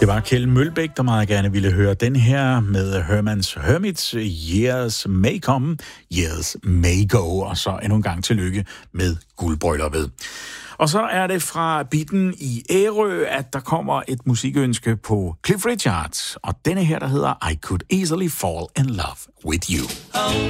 Det var Kjeld Mølbæk, der meget gerne ville høre den her med Herman's Hermits. Years may come, years may go. Og så endnu en gang tillykke med guldbrylluppet. Og så er det fra Bitten i Ærø, at der kommer et musikønske på Cliff Richard. Og denne her, der hedder I Could Easily Fall in Love with You. Oh.